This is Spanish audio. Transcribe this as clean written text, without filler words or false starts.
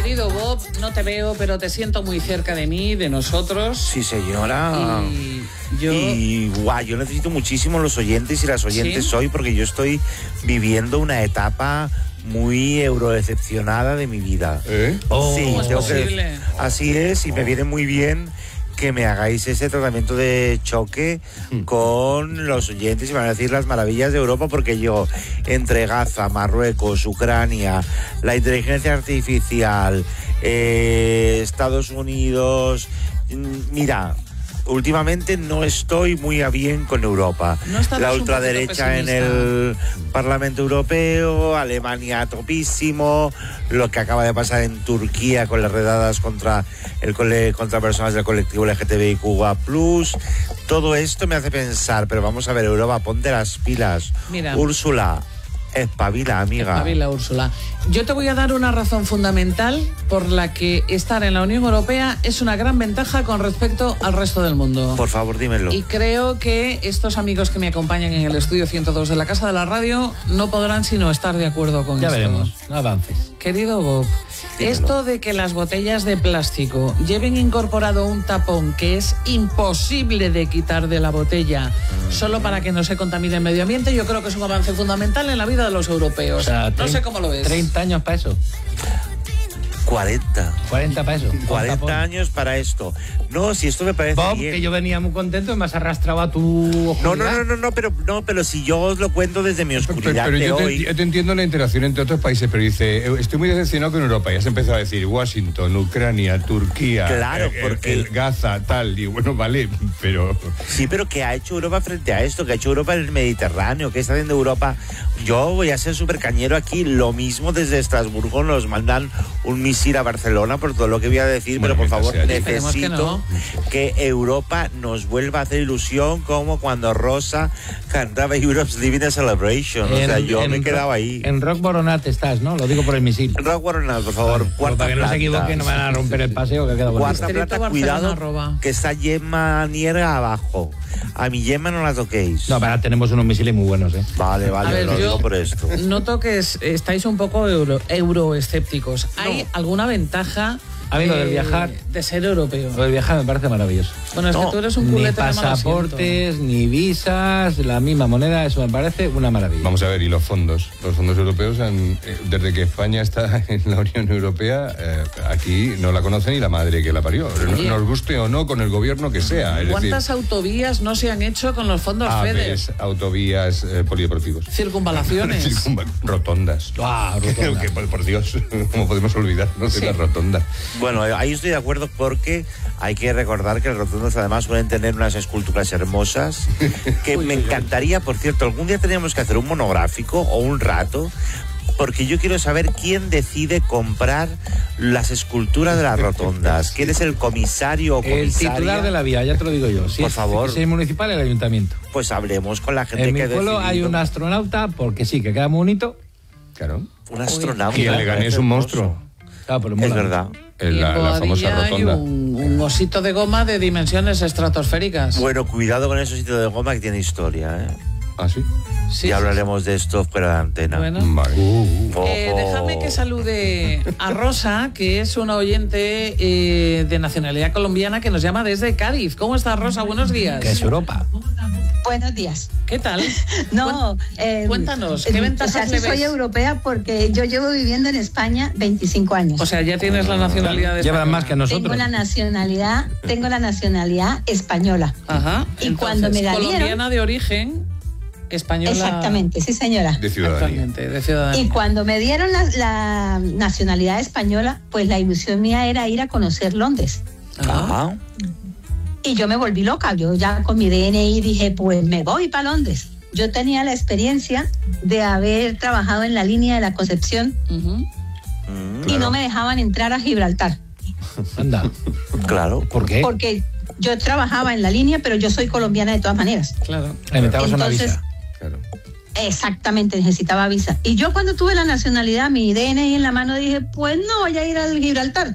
Querido Bob, no te veo, pero te siento muy cerca de mí, de nosotros. Sí, señora. Yo yo necesito muchísimo los oyentes y las oyentes ¿Sí? hoy, porque yo estoy viviendo una etapa muy eurodecepcionada de mi vida. ¿Eh? ¿Cómo es tengo posible? Así es, y me viene muy bien que me hagáis ese tratamiento de choque con los oyentes y van a decir las maravillas de Europa, porque yo, entre Gaza, Marruecos, Ucrania, la inteligencia artificial, Estados Unidos, mira, últimamente no estoy muy a bien con Europa. ¿No la ultraderecha en el Parlamento Europeo, Alemania topísimo, lo que acaba de pasar en Turquía con las redadas contra personas del colectivo LGTBIQ+, todo esto me hace pensar, pero vamos a ver, Europa, ponte las pilas. Mira, Úrsula, espabila, amiga. Espabila, Úrsula. Yo te voy a dar una razón fundamental por la que estar en la Unión Europea es una gran ventaja con respecto al resto del mundo. Por favor, dímelo. Y creo que estos amigos que me acompañan en el estudio 102 de la Casa de la Radio no podrán sino estar de acuerdo con Ya esto. veremos, no avances. Querido Bob, dímelo. Esto de que las botellas de plástico lleven incorporado un tapón que es imposible de quitar de la botella solo para que no se contamine el medio ambiente, yo creo que es un avance fundamental en la vida de los europeos. O sea, no sé cómo lo ves. 30 años para eso. 40 para eso. 40 años para esto. No, si esto me parece Bob, bien. que yo venía muy contento y me has arrastrado a tu oscuridad. pero si yo os lo cuento desde mi oscuridad Pero de yo hoy. te entiendo la interacción entre otros países, pero dice, estoy muy decepcionado con Europa. Y has empezado a decir Washington, Ucrania, Turquía, Claro, porque Gaza, tal. Y bueno, vale, pero... Sí, pero ¿qué ha hecho Europa frente a esto? ¿Qué ha hecho Europa en el Mediterráneo? ¿Qué está haciendo Europa? Yo voy a ser súper cañero aquí. Lo mismo desde Estrasburgo nos mandan un misil a Barcelona por todo lo que voy a decir, Bueno, pero por favor, Esperemos que necesito no. que Europa nos vuelva a hacer ilusión como cuando Rosa cantaba Europe's Living a Celebration. O sea, yo me he quedado ahí. En Rock Boronat estás, ¿no? Lo digo por el misil. Rock Warrenal, por favor, Vale, cuarta para que no plata. se equivoquen, no van a romper el paseo que ha quedado bonito. Cuarta Distrito plata, Barcelona, cuidado, arroba. que está Gemma Nierga abajo. A mi Gemma no la toquéis. No, pero tenemos unos misiles muy buenos, ¿eh? Vale, A ver, lo yo digo por esto. noto que estáis un poco euroescépticos. ¿Hay alguna ventaja A mí lo del viajar. de ser europeo? Lo del viajar me parece maravilloso. Bueno, es que No, tú eres un Ni culete de mal asiento. pasaportes, ni visas, la misma moneda, eso me parece una maravilla. Vamos a ver, y los fondos. Los fondos europeos, desde que España está en la Unión Europea, aquí no la conoce ni la madre que la parió. Oye. Nos guste o no, con el gobierno que sea. Es decir, ¿Cuántas autovías no se han hecho con los fondos FEDER? aves, autovías, polideportivos. Circunvalaciones. Rotondas. Ah, rotonda. Que, por Dios, ¿cómo podemos olvidarnos de las rotondas? Bueno, ahí estoy de acuerdo porque hay que recordar que las rotondas además suelen tener unas esculturas hermosas que me encantaría, por cierto, algún día tendríamos que hacer un monográfico o un rato, porque yo quiero saber quién decide comprar las esculturas de las rotondas. ¿Quién es el comisario o El comisaria? titular de la vía, ya te lo digo yo. Si Por es, favor. Si es municipal, el ayuntamiento. Pues hablemos con la gente En mi que pueblo decide. hay un astronauta, porque sí, que queda muy bonito. Claro. Un astronauta. Y el Leganés es un monstruo. Claro, pero Es mola. verdad. Y en La famosa Boadilla hay rotonda. un osito de goma de dimensiones estratosféricas. Bueno, cuidado con ese sitio de goma que tiene historia, ¿eh? ¿Ah, sí? Sí, Ya sí, hablaremos de esto fuera de antena. Bueno. Vale. Ojo. Déjame que salude a Rosa, que es una oyente de nacionalidad colombiana que nos llama desde Cádiz. ¿Cómo estás, Rosa? Buenos días. Que es Europa. Buenos días. ¿Qué tal? No, Cuéntanos, ¿qué ventajas o sea, le sí soy ves? europea porque yo llevo viviendo en España 25 años. O sea, ya tienes la nacionalidad de Llevan española. más que nosotros. tengo la nacionalidad española. Ajá. Y cuando me la dieron- colombiana de origen, española. Exactamente, sí señora. De ciudadanía. Actualmente, de ciudadanía. Y cuando me dieron la nacionalidad española, pues la ilusión mía era ir a conocer Londres. Ah. Ah, Y yo me volví loca. Yo ya con mi DNI dije, pues me voy para Londres. Yo tenía la experiencia de haber trabajado en la línea de la Concepción Ujú. y no me dejaban entrar a Gibraltar. Anda. claro. ¿Por qué? Porque yo trabajaba en la línea, pero yo soy colombiana de todas maneras. Claro. Le metabas una Entonces, visa. Claro. Exactamente, necesitaba visa. Y yo cuando tuve la nacionalidad, mi DNI en la mano, dije, pues no voy a ir al Gibraltar.